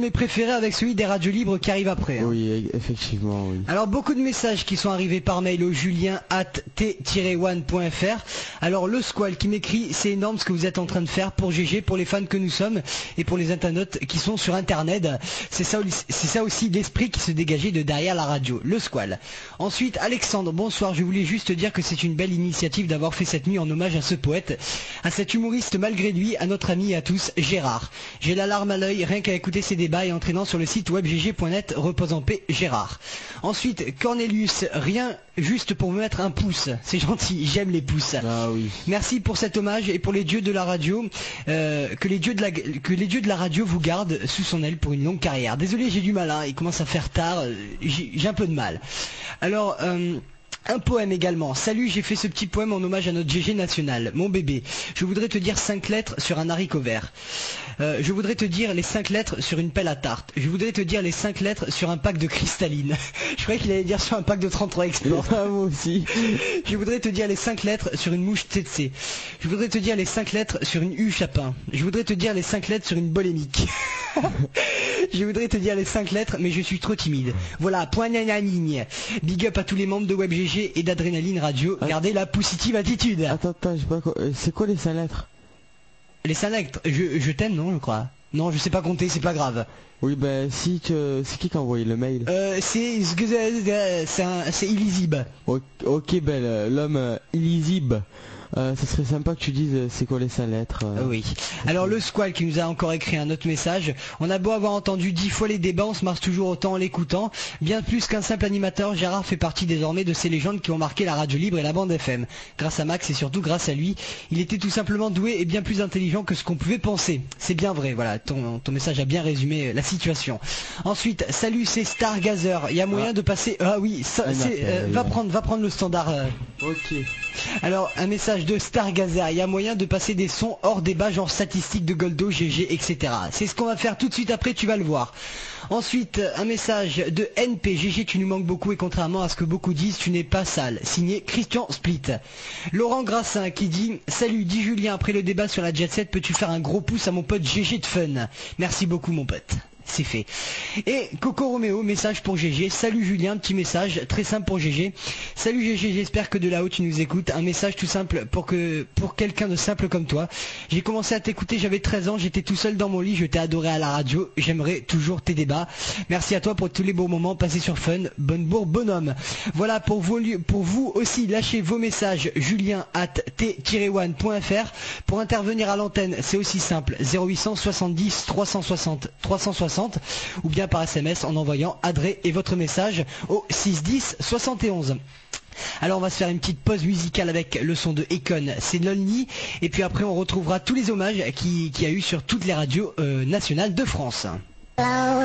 Mes préférés avec celui des radios libres qui arrive après. Hein. Oui, effectivement, oui. Alors beaucoup de messages qui sont arrivés par mail au julien@t-one.fr. Alors le squal qui m'écrit, c'est énorme ce que vous êtes en train de faire pour GG, pour les fans que nous sommes et pour les internautes qui sont sur internet. C'est ça aussi l'esprit qui se dégageait de derrière la radio, le squal. Ensuite Alexandre, bonsoir, je voulais juste dire que c'est une belle initiative d'avoir fait cette nuit en hommage à ce poète, à cet humoriste malgré lui, à notre ami et à tous, Gérard. J'ai la larme à l'œil rien qu'à écouter ces débats et entraînant sur le site webgg.net, repose en paix Gérard. Ensuite Cornelius, rien juste pour me mettre un pouce, c'est gentil, j'aime les pouces. Ah oui. Merci pour cet hommage et pour les dieux de la radio, que les dieux de la radio vous gardent sous son aile pour une longue carrière. Désolé, j'ai du mal, hein, il commence à faire tard, j'ai un peu de mal. Alors un poème également. Salut, j'ai fait ce petit poème en hommage à notre GG national, mon bébé. Je voudrais te dire 5 lettres sur un haricot vert. Je voudrais te dire les 5 lettres sur une pelle à tarte. Je voudrais te dire les 5 lettres sur un pack de cristalline. Je croyais qu'il allait dire sur un pack de 33 Export. Ah, moi aussi. Je voudrais te dire les 5 lettres sur une mouche tsetse. Je voudrais te dire les 5 lettres sur une U chapin. Je voudrais te dire les 5 lettres sur une bolémique. Je voudrais te dire les 5 lettres, mais je suis trop timide. Voilà, point ligne. Big up à tous les membres de WebGG et d'Adrénaline Radio. Gardez la positive attitude. Attends, je sais pas quoi. C'est quoi les 5 lettres? Les 5 lettres, je t'aime, non, je crois. Non, je sais pas compter, c'est pas grave. Oui, ben si c'est qui a envoyé le mail? C'est illisible. Ok, ben l'homme illisible. Ça serait sympa que tu dises c'est quoi les 5 lettres. Oui. Alors le squal qui nous a encore écrit un autre message. On a beau avoir entendu 10 fois les débats, on se marche toujours autant en l'écoutant. Bien plus qu'un simple animateur, Gérard fait partie désormais de ces légendes qui ont marqué la radio libre et la bande FM. Grâce à Max et surtout grâce à lui, il était tout simplement doué et bien plus intelligent que ce qu'on pouvait penser. C'est bien vrai, voilà, ton message a bien résumé la situation. Ensuite, salut, c'est Stargazer. Il y a moyen de passer... Ah oui, va prendre le standard. Ok. Alors, un message de Stargazer, il y a moyen de passer des sons hors débat, genre statistiques de Goldo, GG, etc. C'est ce qu'on va faire tout de suite après, tu vas le voir. Ensuite, un message de NP, GG, tu nous manques beaucoup et contrairement à ce que beaucoup disent, tu n'es pas sale. Signé Christian Split. Laurent Grassin qui dit, salut, dis Julien, après le débat sur la Jet Set, peux-tu faire un gros pouce à mon pote GG de Fun? Merci beaucoup mon pote. C'est fait. Et Coco Roméo, message pour GG. Salut Julien, petit message très simple pour GG. Salut GG, j'espère que de là-haut tu nous écoutes. Un message tout simple pour quelqu'un de simple comme toi. J'ai commencé à t'écouter, j'avais 13 ans, j'étais tout seul dans mon lit, je t'ai adoré à la radio. J'aimerais toujours tes débats. Merci à toi pour tous les beaux moments passés sur Fun. Bonne bourre, bonhomme. Voilà, pour vous aussi, lâchez vos messages julien@t-one.fr. Pour intervenir à l'antenne, c'est aussi simple. 0800 70 360 360 ou bien par SMS en envoyant Adré et votre message au 610 71. Alors on va se faire une petite pause musicale avec le son de Econ, c'est Lonely, et puis après on retrouvera tous les hommages qu'il y a eu sur toutes les radios nationales de France.